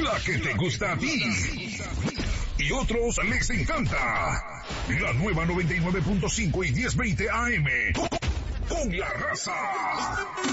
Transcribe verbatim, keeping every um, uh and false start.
la que te gusta a ti y otros les encanta. La nueva noventa y nueve punto cinco y diez veinte A M con La Raza.